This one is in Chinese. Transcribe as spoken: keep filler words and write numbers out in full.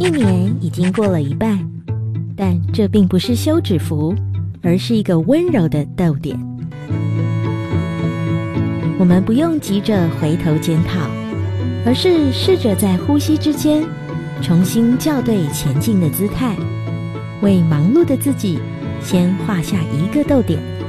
一年已经过了一半，但这并不是休止符，而是一个温柔的逗点。我们不用急着回头检讨，而是试着在呼吸之间重新校对前进的姿态，为忙碌的自己先画下一个逗点。